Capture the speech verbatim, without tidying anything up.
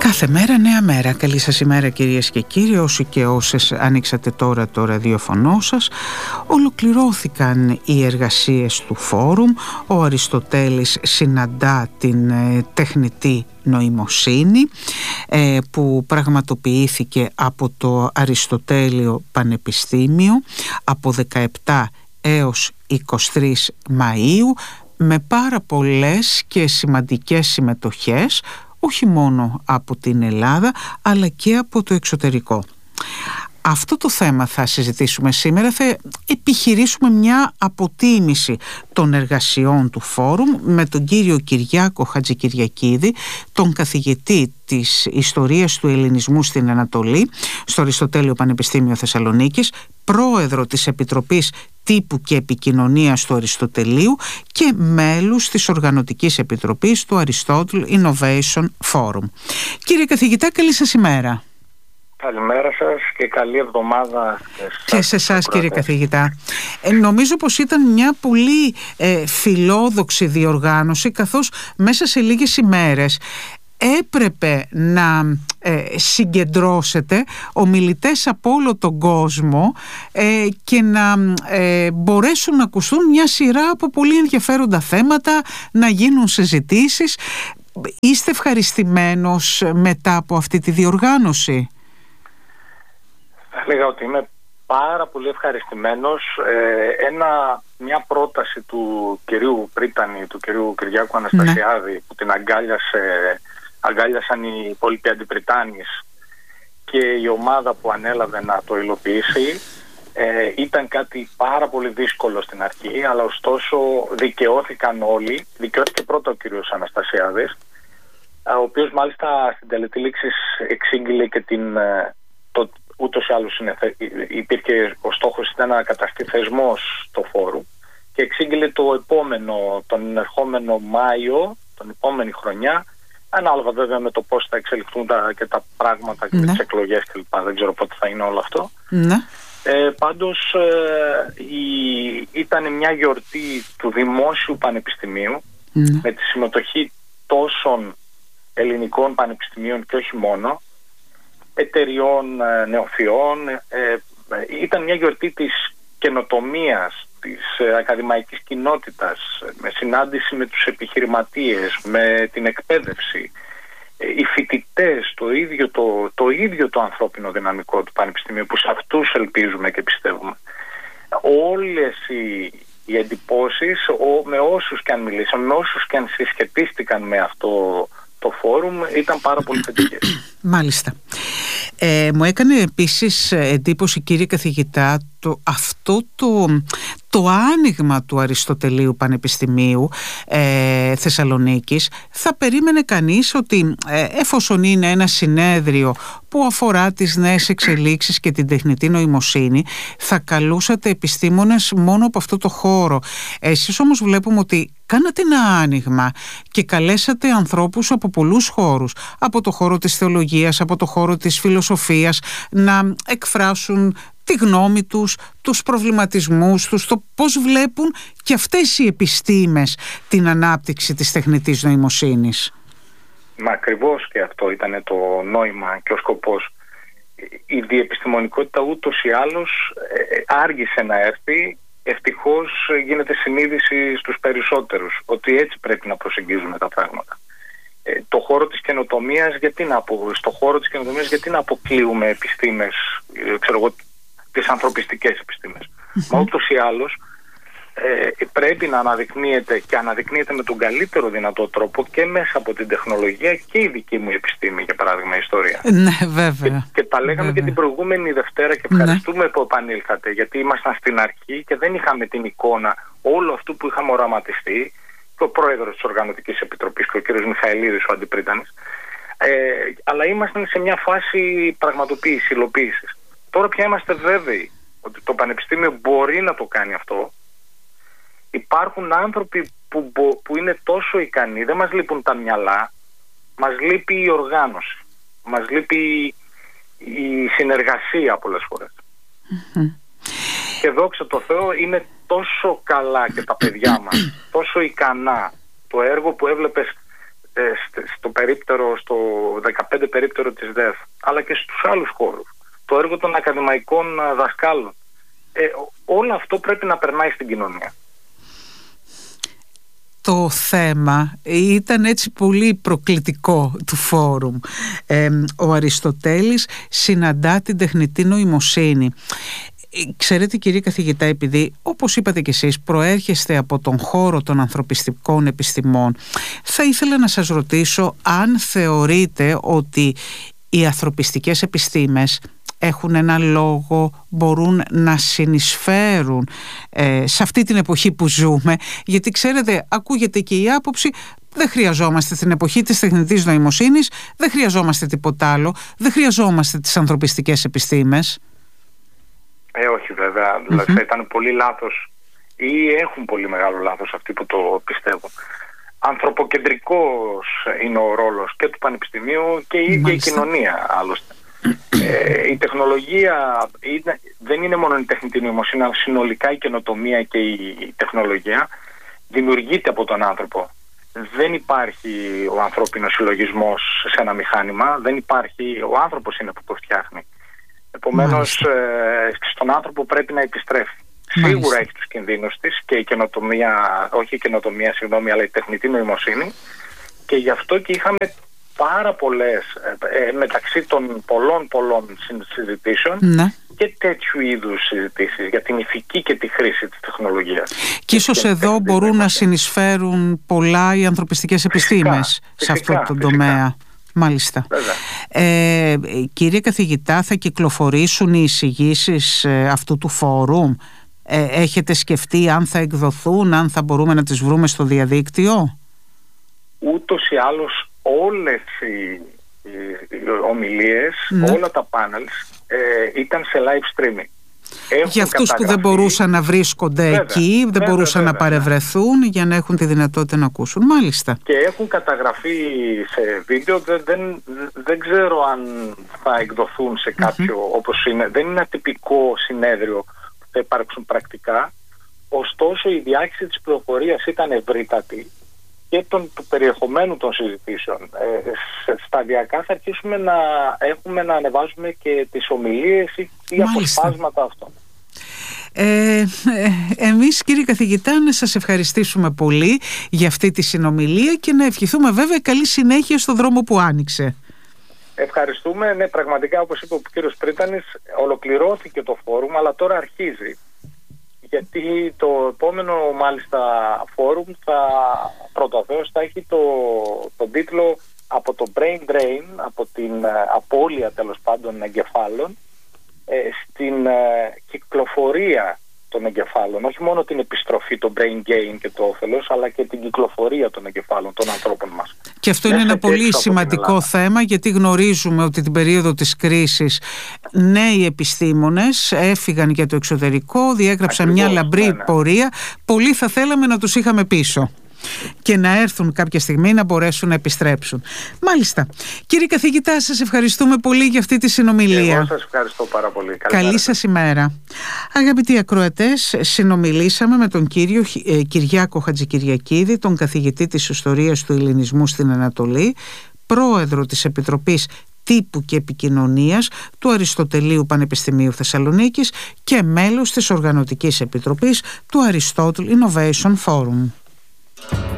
Κάθε μέρα νέα μέρα. Καλή σας ημέρα κυρίες και κύριοι, όσοι και όσες ανοίξατε τώρα το ραδιοφωνό σας. Ολοκληρώθηκαν οι εργασίες του φόρουμ. Ο Αριστοτέλης συναντά την ε, τεχνητή νοημοσύνη ε, που πραγματοποιήθηκε από το Αριστοτέλειο Πανεπιστήμιο από δεκαεπτά έως είκοσι τρεις Μαΐου, με πάρα πολλές και σημαντικές συμμετοχές, όχι μόνο από την Ελλάδα αλλά και από το εξωτερικό. Αυτό το θέμα θα συζητήσουμε σήμερα. Θα επιχειρήσουμε μια αποτίμηση των εργασιών του φόρουμ με τον κύριο Κυριάκο Χατζικυριακίδη, τον καθηγητή της Ιστορίας του Ελληνισμού στην Ανατολή στο Αριστοτέλειο Πανεπιστήμιο Θεσσαλονίκης, πρόεδρο της Επιτροπής Τύπου και Επικοινωνίας του Αριστοτελείου και μέλους της Οργανωτικής Επιτροπής του Aristotle Innovation Forum. Κύριε καθηγητά, καλή σας ημέρα. Καλημέρα σας και καλή εβδομάδα και σε εσάς κύριε καθηγητά. Ε, νομίζω πως ήταν μια πολύ ε, φιλόδοξη διοργάνωση, καθώς μέσα σε λίγες ημέρες έπρεπε να ε, συγκεντρώσετε ομιλητές από όλο τον κόσμο ε, και να ε, μπορέσουν να ακουστούν μια σειρά από πολύ ενδιαφέροντα θέματα, να γίνουν συζητήσεις. Είστε ευχαριστημένος μετά από αυτή τη διοργάνωση? Θα έλεγα ότι είμαι πάρα πολύ ευχαριστημένος. Ε, ένα, μια πρόταση του κυρίου Πρίτανη, του κυρίου Κυριάκου Αναστασιάδη, ναι, που την αγκάλιασε, αγκάλιασαν οι υπόλοιποι αντιπριτάνης και η ομάδα που ανέλαβε να το υλοποιήσει, ε, ήταν κάτι πάρα πολύ δύσκολο στην αρχή, αλλά ωστόσο δικαιώθηκαν όλοι. Δικαιώθηκε πρώτα ο κύριος Αναστασιάδης, ο οποίος μάλιστα στην τελετή λήξης εξήγηλε και την... το, ούτως ή άλλως είναι, υπήρχε, ο στόχος ήταν να καταστεί θεσμός το φόρουμ και εξήγηλε το επόμενο, τον ερχόμενο Μάιο, τον επόμενη χρονιά, ανάλογα βέβαια με το πώς θα εξελιχθούν τα, και τα πράγματα και, ναι, τις εκλογές κλπ. Δεν ξέρω πότε θα είναι όλο αυτό. Ναι. Ε, πάντως ε, η, ήταν μια γιορτή του Δημόσιου Πανεπιστημίου, ναι, με τη συμμετοχή τόσων ελληνικών πανεπιστημίων και όχι μόνο, εταιριών, νεοφυών. Ε, ήταν μια γιορτή της καινοτομίας, της ακαδημαϊκής κοινότητας, με συνάντηση με τους επιχειρηματίες, με την εκπαίδευση. Οι φοιτητές, το ίδιο το, το ίδιο το ανθρώπινο δυναμικό του Πανεπιστημίου, που σε αυτούς ελπίζουμε και πιστεύουμε. Όλες οι, οι εντυπώσεις, ο, με όσους και αν μιλήσαμε, με όσους και αν συσχετίστηκαν με αυτό το φόρουμ, ήταν πάρα πολύ θετικές. Μάλιστα. Ε, μου έκανε επίσης εντύπωση, κύριε καθηγητά, το, αυτό το, το άνοιγμα του Αριστοτελείου Πανεπιστημίου ε, Θεσσαλονίκης. Θα περίμενε κανείς ότι ε, εφόσον είναι ένα συνέδριο που αφορά τις νέες εξελίξεις και την τεχνητή νοημοσύνη, θα καλούσατε επιστήμονες μόνο από αυτό το χώρο. Εσείς όμως βλέπουμε ότι κάνατε ένα άνοιγμα και καλέσατε ανθρώπους από πολλούς χώρους, από το χώρο της θεολογίας, από το χώρο της φιλοσοφίας, να εκφράσουν τη γνώμη τους, τους προβληματισμούς τους, το πώς βλέπουν και αυτές οι επιστήμες την ανάπτυξη της τεχνητής νοημοσύνης. Μα ακριβώς και αυτό ήταν το νόημα και ο σκοπός. Η διεπιστημονικότητα ούτως ή άλλως άργησε να έρθει. Ευτυχώς γίνεται συνείδηση στους περισσότερους ότι έτσι πρέπει να προσεγγίζουμε τα πράγματα. Ε, το χώρο της καινοτομίας, γιατί να απο... στο χώρο της καινοτομίας γιατί να αποκλείουμε επιστήμες, ε, ξέρω εγώ, τις ανθρωπιστικές επιστήμες. Mm-hmm. Μα ούτως ή άλλως ε, πρέπει να αναδεικνύεται και αναδεικνύεται με τον καλύτερο δυνατό τρόπο και μέσα από την τεχνολογία και η δική μου επιστήμη, για παράδειγμα η ιστορία. Ναι, βέβαια. Και, και τα λέγαμε βέβαια και την προηγούμενη Δευτέρα και ευχαριστούμε, ναι, που επανήλθατε, γιατί ήμασταν στην αρχή και δεν είχαμε την εικόνα όλο αυτού που είχαμε οραματιστεί, και ο πρόεδρος της Οργανωτικής Επιτροπής και ο κ. Μιχαηλίδης, ο αντιπρίτανης, ε, αλλά ήμασταν σε μια φάση πραγματοποίησης, υλοποίησης. Τώρα πια είμαστε βέβαιοι ότι το Πανεπιστήμιο μπορεί να το κάνει αυτό. Υπάρχουν άνθρωποι που, που είναι τόσο ικανοί, δεν μας λείπουν τα μυαλά, μας λείπει η οργάνωση, μας λείπει η συνεργασία πολλές φορές. Mm-hmm. Και δόξα τω Θεώ είναι τόσο καλά και τα παιδιά μας, τόσο ικανά. Το έργο που έβλεπες στο περίπτερο, στο δεκαπέντε περίπτερο της ΔΕΘ, αλλά και στους άλλους χώρους. Το έργο των ακαδημαϊκών δασκάλων. Ε, όλο αυτό πρέπει να περνάει στην κοινωνία. Το θέμα ήταν έτσι πολύ προκλητικό του φόρουμ. Ε, ο Αριστοτέλης συναντά την τεχνητή νοημοσύνη. Ξέρετε, κύριε καθηγητά, επειδή όπως είπατε κι εσείς προέρχεστε από τον χώρο των ανθρωπιστικών επιστημών, θα ήθελα να σας ρωτήσω αν θεωρείτε ότι οι ανθρωπιστικές επιστήμες έχουν ένα λόγο, μπορούν να συνεισφέρουν ε, σε αυτή την εποχή που ζούμε, γιατί ξέρετε, ακούγεται και η άποψη, δεν χρειαζόμαστε την εποχή της τεχνητής νοημοσύνης, δεν χρειαζόμαστε τίποτα άλλο, δεν χρειαζόμαστε τις ανθρωπιστικές επιστήμες. Ε, όχι βέβαια, mm-hmm. δηλαδή θα ήταν πολύ λάθος ή έχουν πολύ μεγάλο λάθος αυτοί που το πιστεύουν. Ανθρωποκεντρικός είναι ο ρόλος και του Πανεπιστημίου και η ίδια η κοινωνία άλλωστε. Ε, η τεχνολογία είναι, δεν είναι μόνο η τεχνητή νοημοσύνη, αλλά συνολικά η καινοτομία και η, η τεχνολογία δημιουργείται από τον άνθρωπο. Δεν υπάρχει ο ανθρώπινος συλλογισμός σε ένα μηχάνημα, δεν υπάρχει, ο άνθρωπος είναι που το φτιάχνει. Επομένως, ε, στον άνθρωπο πρέπει να επιστρέφει. Μάλιστα. Σίγουρα έχει τους κινδύνους της και η καινοτομία, όχι η καινοτομία, συγγνώμη, αλλά η τεχνητή νοημοσύνη, και γι' αυτό και είχαμε πάρα πολλές, ε, μεταξύ των πολλών πολλών συζητήσεων, ναι, και τέτοιου είδους συζητήσεις για την ηθική και τη χρήση της τεχνολογίας. Και ίσως εδώ μπορούν να συνεισφέρουν πολλά οι ανθρωπιστικές επιστήμες σε αυτό το τομέα. Μάλιστα. Ε, κύριε καθηγητά, θα κυκλοφορήσουν οι εισηγήσεις ε, αυτού του φόρουμ? Ε, έχετε σκεφτεί αν θα εκδοθούν, αν θα μπορούμε να τις βρούμε στο διαδίκτυο? Ούτως ή άλλως όλες οι, οι, οι ομιλίες, ναι, όλα τα πάνελς ε, ήταν σε live streaming. Έχουν για αυτούς που δεν μπορούσαν να βρίσκονται, βέβαια, εκεί, δεν βέβαια, μπορούσαν βέβαια, να παρευρεθούν, για να έχουν τη δυνατότητα να ακούσουν. Μάλιστα. Και έχουν καταγραφεί σε βίντεο, δεν, δεν, δεν ξέρω αν θα εκδοθούν σε κάποιο, mm-hmm. όπως είναι. Δεν είναι ένα τυπικό συνέδριο που θα υπάρξουν πρακτικά. Ωστόσο η διάχυση της πληροφορίας ήταν ευρύτατη και των, του περιεχομένου των συζητήσεων. Ε, σταδιακά θα αρχίσουμε να έχουμε να ανεβάζουμε και τις ομιλίες ή, ή αποσπάσματα αυτών. Ε, ε, εμείς, κύριε καθηγητά, να σας ευχαριστήσουμε πολύ για αυτή τη συνομιλία και να ευχηθούμε βέβαια καλή συνέχεια στον δρόμο που άνοιξε. Ευχαριστούμε. Ναι, πραγματικά, όπως είπε ο κύριος Πρίτανης, ολοκληρώθηκε το φόρουμ, αλλά τώρα αρχίζει. Γιατί το επόμενο μάλιστα φόρουμ θα πρωτοθέως θα έχει το, τον τίτλο από το brain drain, από την απώλεια τέλος πάντων εγκεφάλων, ε, στην ε, κυκλοφορία των εγκεφάλων. Όχι μόνο την επιστροφή, το brain gain και το όφελος, αλλά και την κυκλοφορία των εγκεφάλων των ανθρώπων μας. Και αυτό είναι ένα πολύ σημαντικό θέμα, γιατί γνωρίζουμε ότι την περίοδο της κρίσης νέοι επιστήμονες έφυγαν για το εξωτερικό, διέγραψαν Ακριβώς, μια λαμπρή ναι, ναι. πορεία. Πολλοί θα θέλαμε να τους είχαμε πίσω και να έρθουν κάποια στιγμή να μπορέσουν να επιστρέψουν. Μάλιστα. Κύριε καθηγητά, σας ευχαριστούμε πολύ για αυτή τη συνομιλία. Εγώ σας ευχαριστώ πάρα πολύ. Καλή, Καλή σας ημέρα. Αγαπητοί ακροατές, συνομιλήσαμε με τον κύριο ε, Κυριάκο Χατζικυριακίδη, τον καθηγητή της Ιστορίας του Ελληνισμού στην Ανατολή, πρόεδρο της Επιτροπής Τύπου και Επικοινωνίας του Αριστοτελείου Πανεπιστημίου Θεσσαλονίκης και μέλος της Οργανωτικής Επιτροπής του Aristotle Innovation Forum.